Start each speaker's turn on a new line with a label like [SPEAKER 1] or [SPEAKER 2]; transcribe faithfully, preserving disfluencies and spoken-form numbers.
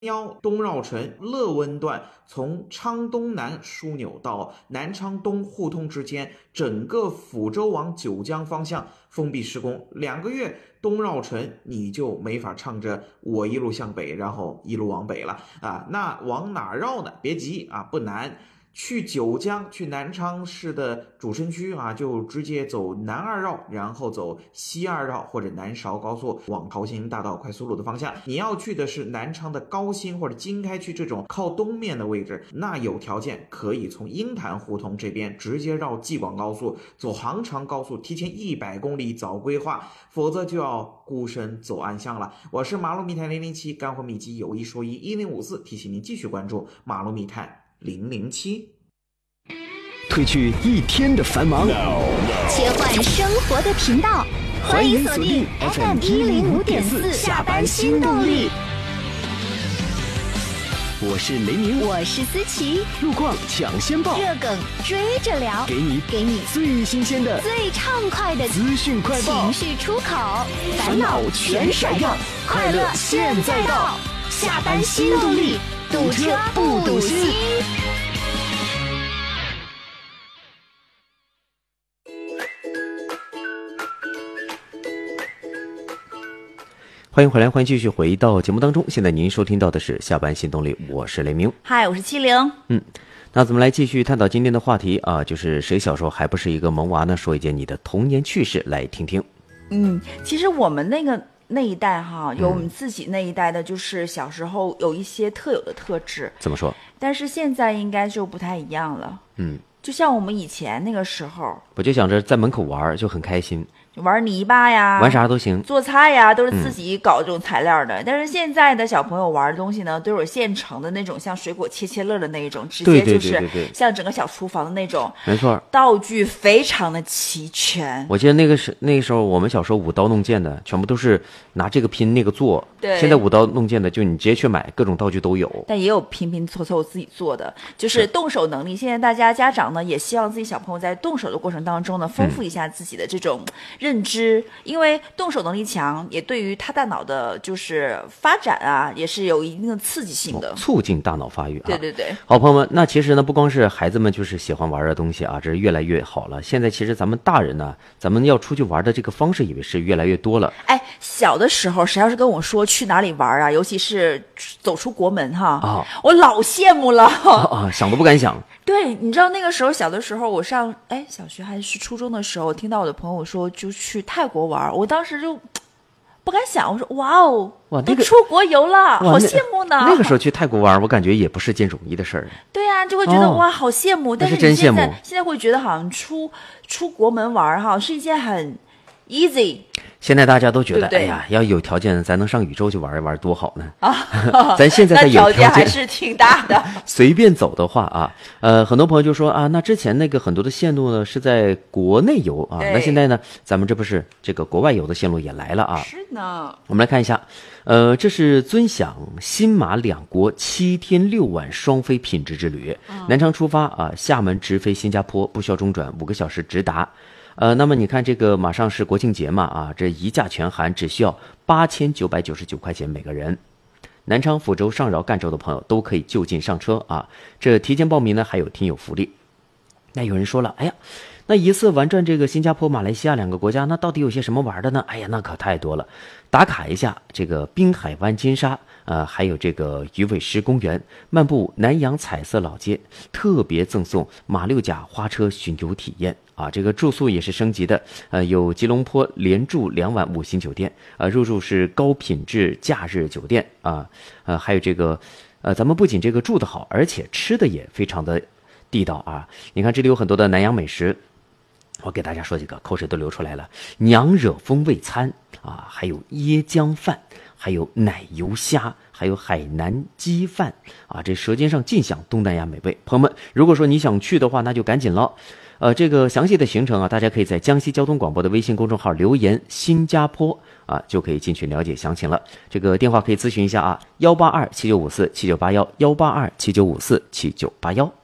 [SPEAKER 1] 幺东绕城乐温段从昌东南枢纽到南昌东互通之间，整个抚州往九江方向封闭施工，两个月东绕城你就没法唱着我一路向北，然后一路往北了啊。那往哪绕呢？别急啊，不难。去九江，去南昌市的主城区啊，就直接走南二绕，然后走西二绕或者南韶高速往桃兴大道快速路的方向。你要去的是南昌的高新或者经开区这种靠东面的位置，那有条件可以从鹰潭胡同这边直接绕济广高速，走杭长高速，提前一百公里早规划，否则就要孤身走暗巷了。我是马路密探零零七，干货秘籍有一说一，一零五四，提醒您继续关注马路密探零零七，
[SPEAKER 2] 褪去一天的繁忙，
[SPEAKER 3] 切换生活的频道，欢迎锁定 F M 一零五点四下班新动力。
[SPEAKER 2] 我是雷鸣，
[SPEAKER 3] 我是思琪，
[SPEAKER 2] 路况抢先报，
[SPEAKER 3] 热梗追着聊，
[SPEAKER 2] 给你
[SPEAKER 3] 给你
[SPEAKER 2] 最新鲜的、
[SPEAKER 3] 最畅快的
[SPEAKER 2] 资讯快报，
[SPEAKER 3] 情绪出口，烦恼全甩掉，快乐现在到，下班新动力。堵车不堵心。
[SPEAKER 4] 欢迎回来，欢迎继续回到节目当中。现在您收听到的是下班新动力，我是雷鸣。
[SPEAKER 5] 嗨，我是七零。
[SPEAKER 4] 嗯，那咱们来继续探讨今天的话题啊，就是谁小时候还不是一个萌娃呢？说一件你的童年趣事来听听。
[SPEAKER 5] 嗯，其实我们那个。那一代哈，有我们自己那一代的，就是小时候有一些特有的特质。
[SPEAKER 4] 怎么说？
[SPEAKER 5] 但是现在应该就不太一样了。
[SPEAKER 4] 嗯，
[SPEAKER 5] 就像我们以前那个时候，
[SPEAKER 4] 我就想着在门口玩就很开心，
[SPEAKER 5] 玩泥巴呀，
[SPEAKER 4] 玩啥都行，
[SPEAKER 5] 做菜呀都是自己搞这种材料的。嗯、但是现在的小朋友玩的东西呢，都有现成的那种，像水果切切乐的那一种，直接就是像整个小厨房的那种。
[SPEAKER 4] 没错，
[SPEAKER 5] 道具非常的齐全。
[SPEAKER 4] 我记得那个是那个时候我们小时候舞刀弄剑的，全部都是拿这个拼那个做。
[SPEAKER 5] 对，
[SPEAKER 4] 现在舞刀弄剑的就你直接去买，各种道具都有。
[SPEAKER 5] 但也有拼拼凑凑自己做的，就是动手能力。现在大家家长呢也希望自己小朋友在动手的过程当中呢，丰富一下自己的这种认知。嗯，因为动手能力强，也对于他大脑的就是发展啊，也是有一定的刺激性的，
[SPEAKER 4] 哦、促进大脑发育啊。
[SPEAKER 5] 对对对，
[SPEAKER 4] 好朋友们，那其实呢，不光是孩子们就是喜欢玩的东西啊，这是越来越好了。现在其实咱们大人呢，咱们要出去玩的这个方式也是越来越多了。
[SPEAKER 5] 哎，小的时候谁要是跟我说去哪里玩啊，尤其是走出国门哈，
[SPEAKER 4] 啊，
[SPEAKER 5] 我老羡慕了
[SPEAKER 4] 啊，啊，想都不敢想。
[SPEAKER 5] 对，你知道那个时候小的时候，我上哎小学还是初中的时候，听到我的朋友说就去泰国玩，我当时就不敢想，我说哇哦，
[SPEAKER 4] 哇，那个
[SPEAKER 5] 都出国游了，好羡慕呢。
[SPEAKER 4] 那个时候去泰国玩，我感觉也不是件容易的事儿。
[SPEAKER 5] 对呀、啊，就会觉得、哦、哇，好羡慕。但是你现在现在会觉得好像出出国门玩哈是一件很 easy。
[SPEAKER 4] 现在大家都觉得，
[SPEAKER 5] 对对
[SPEAKER 4] 哎呀，要有条件咱能上宇宙去玩一玩多好呢！
[SPEAKER 5] 啊，
[SPEAKER 4] 咱现在的有条件
[SPEAKER 5] 还是挺大的。
[SPEAKER 4] 随便走的话啊，呃，很多朋友就说啊，那之前那个很多的线路呢是在国内游啊，那现在呢，咱们这不是这个国外游的线路也来了啊？
[SPEAKER 5] 是呢。
[SPEAKER 4] 我们来看一下，呃，这是尊享新马两国七天六晚双飞品质之旅，嗯、南昌出发啊，厦门直飞新加坡，不需要中转，五个小时直达。呃，那么你看这个马上是国庆节嘛啊，这一价全含只需要八千九百九十九块钱每个人。南昌、福州、上饶、赣州的朋友都可以就近上车啊。这提前报名呢还有听友福利。那有人说了，哎呀，那一次玩转这个新加坡、马来西亚两个国家，那到底有些什么玩的呢？哎呀，那可太多了。打卡一下这个滨海湾金沙，呃，还有这个鱼尾狮公园，漫步南洋彩色老街，特别赠送马六甲花车巡游体验啊。这个住宿也是升级的，呃，有吉隆坡连住两晚五星酒店，呃，入住是高品质假日酒店啊，呃，还有这个，呃，咱们不仅这个住得好，而且吃的也非常的地道啊。你看这里有很多的南洋美食。我给大家说几个，口水都流出来了。娘惹风味餐啊，还有椰浆饭，还有奶油虾，还有海南鸡饭啊，这舌尖上尽享东南亚美味。朋友们，如果说你想去的话，那就赶紧了。呃，这个详细的行程啊，大家可以在江西交通广播的微信公众号留言新加坡啊，就可以进去了解详情了。这个电话可以咨询一下啊，幺八二七九五四七九八幺，幺八二七九五四七九八幺。